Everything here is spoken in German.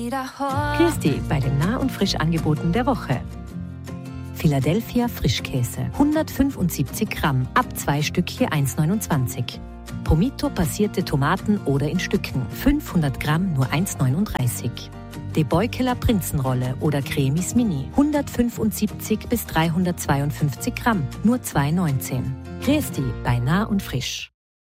Grüß dich bei den Nah- und Frischangeboten der Woche. Philadelphia Frischkäse, 175 Gramm, ab 2 Stück je 1,29. Pomito passierte Tomaten oder in Stücken, 500 Gramm nur 1,39. De Beukeler Prinzenrolle oder Cremis Mini, 175 bis 352 Gramm, nur 2,19. Grüß dich bei Nah und Frisch.